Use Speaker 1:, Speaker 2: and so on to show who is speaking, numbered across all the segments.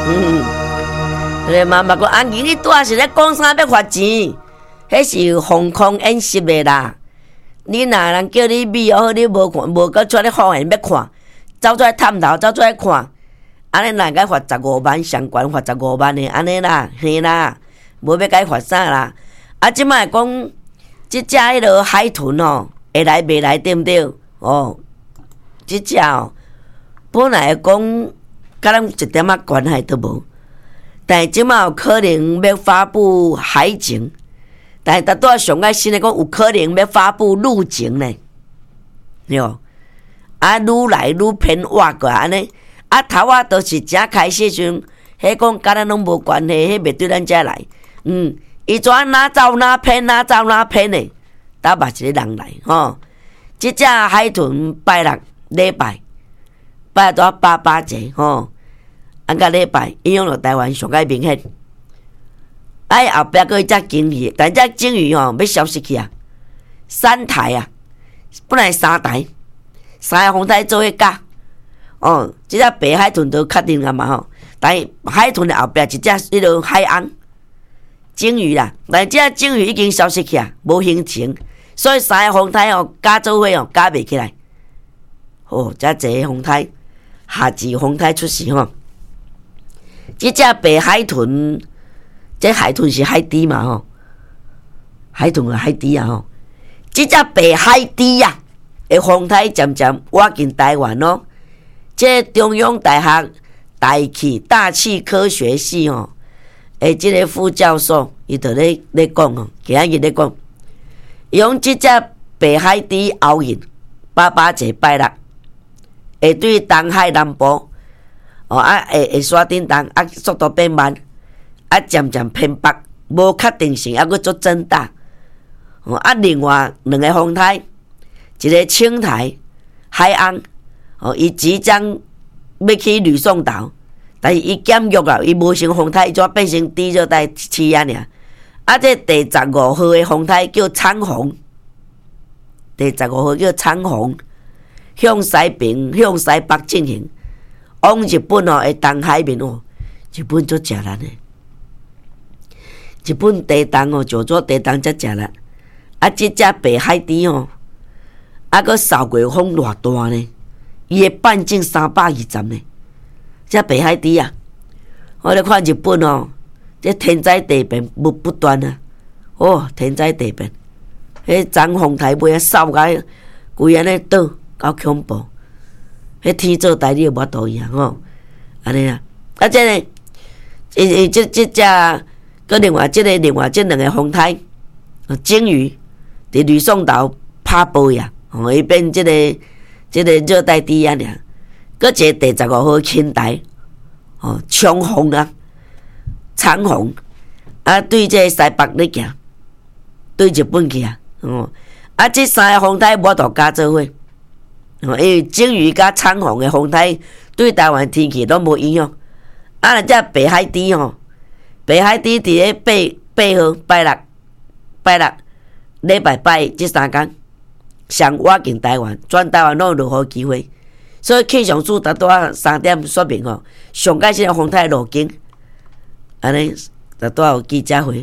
Speaker 1: 妈妈讲阿姨，你拄仔是咧讲啥要罚钱？迄是防空演习的啦。你若人叫你美好，你无看，无搁出来方言要看，走出来探头，走出来看，安尼若该罚15万，上悬罚15万的，安尼啦，嘿啦，无要该罚啥啦。啊，即摆讲，即只迄落海豚哦，会来袂来对毋对？哦，即只哦，本来讲甲咱一点仔关系都无，但是即摆有可能要发布海警。但是，拄仔上爱新的讲，有可能要发布陆警呢，哟，啊，愈来愈偏挖过来安尼，啊，头仔都是正开始时，迄讲甲咱拢无关系，迄袂对咱遮来，伊怎哪走哪偏，哪走哪偏的，打目一个人来吼。即只海豚拜六礼拜，拜多8节吼，啊个礼拜影响到台湾上界明显。后壁佫一只鲸鱼，但只鲸鱼吼要消失去啊，3台啊，本来3台，3个风台做伙架，哦，即只白海豚都确定啊嘛吼，但是海豚的后壁一只迄落海翁鲸鱼啦，但即只鲸鱼已经消失去啊，无形成，所以3个风台哦加做伙哦加袂起来，哦，遮济个风台，下季风台出事吼，即只白海豚。这海豚是海猪嘛吼，海豚啊海猪啊吼，即只白海猪啊，的风台渐渐挖进台湾咯。这中央大学大气科学系吼，即个副教授伊就咧讲吼，今仔日咧讲，用即只白海猪后引88节拜六，会对东海南部会刷叮当速度变慢。渐渐偏北，无确定性，还佫做增大。另外2个风台，一个青台海翁，伊即将要去吕宋岛，但是伊减弱了，伊无成风台，伊怎变成低热带气压尔？这第15号的风台叫苍虹，第15号叫苍虹，向西边向西北进行，往日本的东海面日本足食力的。日本地动就做地动才食啦。即只白海猪佫扫过风偌大呢？伊的半径320呢。这白海猪啊，我咧看日本这天灾地变不断啊！天灾地变，迄涨风台尾扫甲规安尼倒，够恐怖。迄天做代志无法度伊安尼啊！这呢，这只。另外这2个风台，鲸鱼伫吕宋岛拍波呀，伊变这个热带低压尔。搁一个第15号青台，冲锋啊，长虹对这西北咧行，对日本去啊。这3个风台无度加做伙，因为鲸鱼甲长虹的风台对台湾天气拢无影响。这北海猪北海猪伫咧8号拜六礼拜拜这3天，上挖进台湾，全台湾拢有落雨机会。所以气象署拄仔3点说明上解这风台路径，安尼拄有记者会。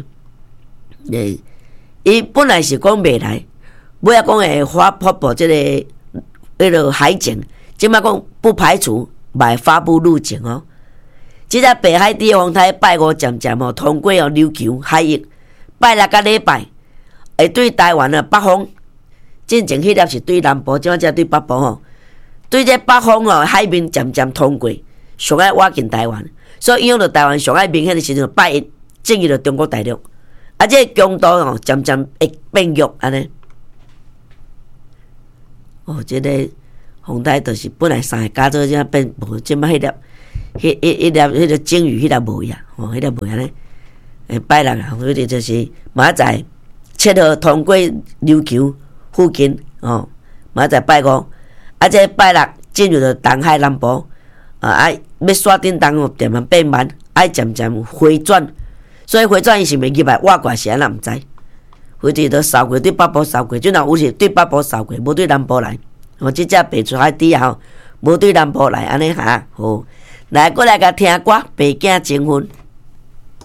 Speaker 1: 伊本来是讲未来，尾仔讲会发布这个迄落海警，即摆讲不排除会发布陆警即只北海猪的风台拜5渐渐通过琉球海域，拜6个礼拜会对台湾的北方，之前迄粒是对南部，即摆才对北部对这北方海面渐渐通过，上爱挖进台湾，所以影响到台湾上爱明显的时阵拜1进入到中国大陆，这强度渐渐会变弱安尼。这个风台就是本来3个加做这变无，即摆迄粒。迄个鲸鱼，迄粒无呀，迄粒无安尼。拜六啊，迄个就是明仔7号通过琉球附近，明仔拜5，这拜六进入到东海南部，要刷叮当渐慢变慢，渐渐回转，所以回转伊是袂入来挖过是安那毋知，回转都扫过对北部扫过，就若有是对北部扫过，无对南部来。即只白出海猪无对南部来安尼来，过来甲听歌，爸囝情分。